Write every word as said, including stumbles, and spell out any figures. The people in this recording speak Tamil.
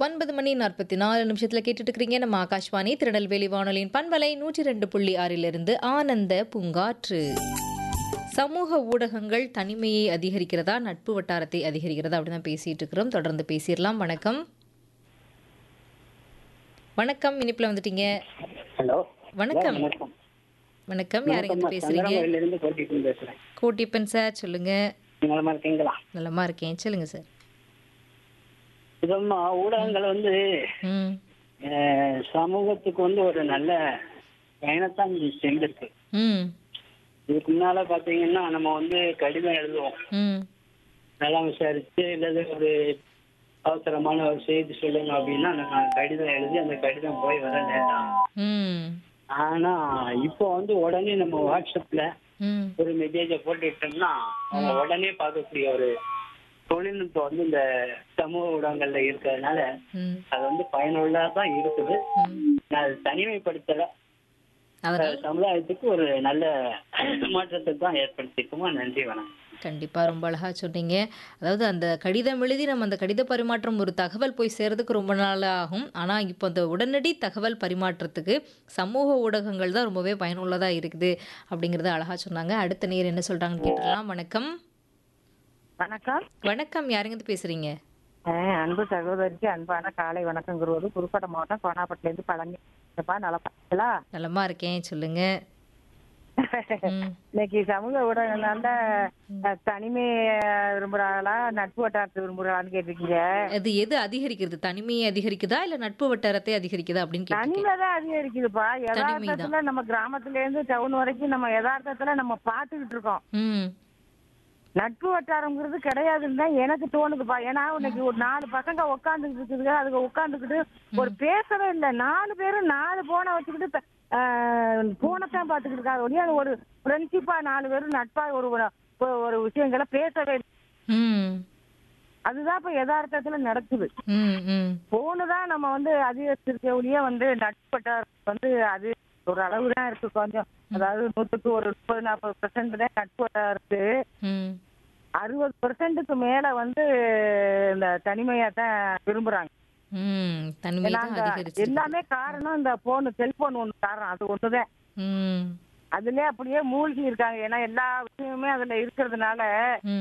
ஒன்பது மணி நாற்பத்தி நாலு நிமிஷத்துல கேட்டுட்டு இருக்கிறீங்க நம்ம ஆகாஷ்வாணி திருநெல்வேலி வானொலியின் பண்பலை நூற்றி ரெண்டு புள்ளி ஆறிலிருந்து ஆனந்த பூங்காற்று. சமூக ஊடகங்கள் தனிமையை அதிகரிக்கிறதா நட்பு வட்டாரத்தை அதிகரிக்கிறதா அப்படின்னு பேசிட்டு இருக்கிறோம். தொடர்ந்து பேசிடலாம். வணக்கம் வணக்கம் இனிப்புல வந்துட்டீங்க. ஹலோ வணக்கம் வணக்கம் வணக்கம் யாருங்க இருந்து பேசுறீங்க? சங்கரமயிலிருந்து கோட்டிப்பன் பேசுறேன். கோட்டிப்பன் சார் சொல்லுங்க. நலமா இருக்கீங்களா? நலமா இருக்கேன், சொல்லுங்க சார். இதம்மா ஊடகங்கள் வந்து ம் அஹ், சமூகத்துக்கு வந்து ஒரு நல்ல பயணத்தான் செஞ்சிருக்கு. ம் இதுக்கு முன்னால பாத்தீங்கன்னா நம்ம வந்து கடிதம் எழுதுவோம், ம் நல்லா விசாரிச்சு இல்லது ஒரு அவசரமான ஒரு செய்தி சொல்லணும் அப்படின்னா நம்ம கடிதம் எழுதி அந்த கடிதம் போய் வர லேட் ஆகும். ம் ஆனா இப்போ வந்து உடனே நம்ம வாட்ஸ்அப்ல ம் ஒரு மெசேஜை போட்டுட்டோம்னா அவங்க உடனே பார்க்கக்கூடிய ஒரு தொழில்நுட்பம் வந்து இந்த சமூக ஊடகங்கள்ல இருக்கிறதுனால ம் அது வந்து பயனுள்ளதா தான் இருக்குது. ம் நான் அது தனிமைப்படுத்தல, அதனால அஹ் சமுதாயத்துக்கு ஒரு நல்ல மாற்றத்தை தான் ஏற்படுத்திக்குமா. நன்றி, வணக்கம். கண்டிப்பா ரொம்ப அழகா சொன்னீங்க. அதாவது அந்த கடிதம் எழுதி நம்ம அந்த கடித பரிமாற்றம் ஒரு தகவல் போய் சேர்றதுக்கு ரொம்ப நாள் ஆகும். ஆனா இப்போ அந்த உடனடி தகவல் பரிமாற்றத்துக்கு சமூக ஊடகங்கள் தான் ரொம்பவே பயனுள்ளதா இருக்குது அப்படிங்கறத அழகா சொன்னாங்க. அடுத்த நேர் என்ன சொல்றாங்கன்னு கேட்டுடலாம். வணக்கம் வணக்கம். வணக்கம் யாருங்க இருந்து பேசுறீங்க? அஹ் அன்பு சகோதரிக்கு அன்பான காலை வணக்கங்கிறது புதுக்கோட்டை மாவட்டம் கோனாப்பட்டிலேருந்து பழனி. எப்பா நல்லா பாத்தீங்களா? நலமா இருக்கேன், சொல்லுங்க. ம் இன்னைக்கு சமூக ஊடகங்களால அஹ், தனிமை அஹ், விரும்புறாங்களா நட்பு வட்டாரத்தை விரும்புறாங்கன்னு கேட்டிருக்கீங்க. அது எது அதிகரிக்கிறது? தனிமையை அதிகரிக்குதா இல்ல நட்பு வட்டாரத்தை அதிகரிக்குதா அப்படின்னு கேட்டிருக்கேன். தனிமை தான் அதிகரிக்குதுப்பா. தனிமைதான். யதார்த்தத்துல நம்ம கிராமத்துல இருந்து டவுன் வரைக்கும் நம்ம யதார்த்தத்துல நம்ம பாத்துக்கிட்டு இருக்கோம். ம் நட்பு வட்டாரங்கிறது கிடையாதுன்னு தான் எனக்கு தோணுதுப்பா. ஏன்னா இன்னைக்கு ஒரு நாலு பசங்க உட்காந்துக்கிட்டு இருக்குதுங்க, அதுக்கு உட்காந்துக்கிட்டு ஒரு பேசவே இல்லை. நாலு பேரும் நாலு போனை வச்சுக்கிட்டு போனைத்தான் பாத்துக்கிட்டு இருக்காங்க. ஒழிய ஒரு ஃப்ரெண்ட்ஷிப்பா நாலு பேரும் நட்பா ஒரு ஒரு- ஒரு விஷயங்களை பேசவே இல்லை. ம் அதுதான் இப்ப யதார்த்தத்துல நடக்குது. ம் ம் போனு தான் நம்ம வந்து அதிகரிச்சிருக்க ஒழிய வந்து நட்பு வட்டாரம் வந்து அது ஒரு அளவு தான் இருக்கு. கொஞ்சம் அதாவது நூற்றுக்கு ஒரு முப்பது நாற்பது பெர்சென்ட் தான் நட்பு வட்டாரம் இருக்கு. ம் அறுபது பெர்சென்ட்டுக்கு மேல வந்து இந்த தனிமையா தான் விரும்புறாங்க. ம் தனிமை ஏன்னா தான் இந்த அதிகரிச்சிருக்கு. எல்லாமே காரணம் இந்த போன் செல்போன் ஒண்ணு காரணம். அது ஒண்ணுதான். ம் அதுலயே அப்படியே மூழ்கி இருக்காங்க. ஏன்னா எல்லா விஷயமுமே அதுல இருக்கிறதுனால ம்